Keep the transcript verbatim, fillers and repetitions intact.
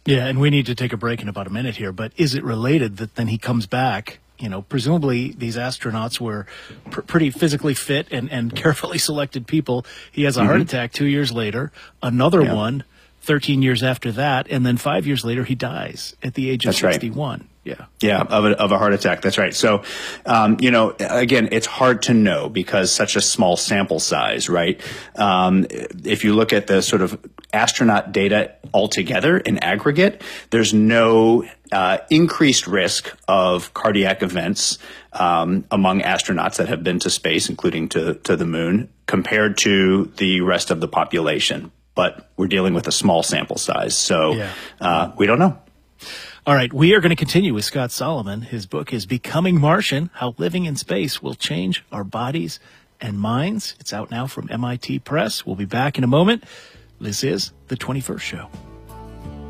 Yeah, and we need to take a break in about a minute here, but is it related that then he comes back? You know, presumably these astronauts were pr pretty physically fit and, and carefully selected people. He has a mm-hmm. heart attack two years later, another yeah. one thirteen years after that, and then five years later he dies at the age of That's sixty-one. Right. Yeah. Yeah, of a, of a heart attack. That's right. So, um, you know, again, it's hard to know because such a small sample size, right? Um, if you look at the sort of astronaut data altogether in aggregate, there's no uh, increased risk of cardiac events um, among astronauts that have been to space, including to, to the moon, compared to the rest of the population. But we're dealing with a small sample size, so yeah. uh, we don't know. All right, we are going to continue with Scott Solomon. His book is Becoming Martian, How Living in Space Will Change Our Bodies and Minds. It's out now from M I T Press. We'll be back in a moment. This is The twenty-first Show.